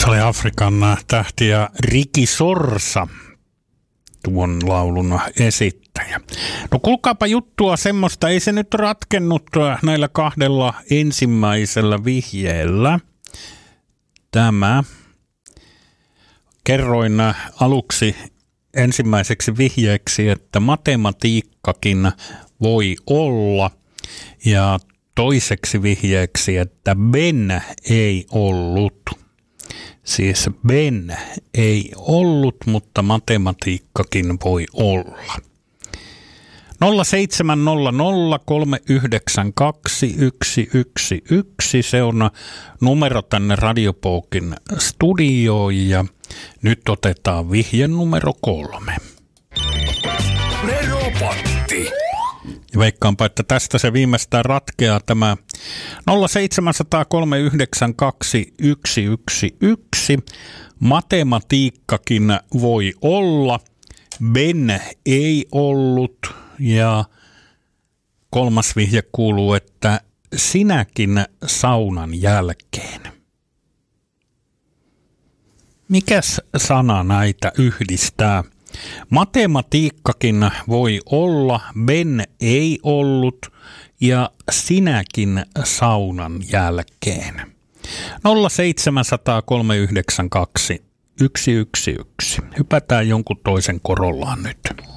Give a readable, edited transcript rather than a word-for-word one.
Se oli Afrikan tähti ja Ricky Sorsa, tuon laulun esittäjä. No kuulkaapa juttua semmoista, ei se nyt ratkennut näillä kahdella ensimmäisellä vihjeellä. Tämä. Kerroin aluksi ensimmäiseksi vihjeeksi, että matematiikkakin voi olla, ja toiseksi vihjeeksi, että Ben ei ollut. Siis Ben ei ollut, mutta matematiikkakin voi olla. 0700 392 111, se on numero tänne Radiopookin studioon, ja nyt otetaan vihje numero 3. Neropotti. Ja veikkaanpa, että tästä se viimeistään ratkeaa tämä 0700 392 111. Matematiikkakin voi olla, Ben ei ollut, ja kolmas vihje kuuluu, että sinäkin saunan jälkeen. Mikäs sana näitä yhdistää? Matematiikkakin voi olla, Ben ei ollut, ja sinäkin saunan jälkeen. 0700 392 111. Hypätään jonkun toisen korollaan nyt.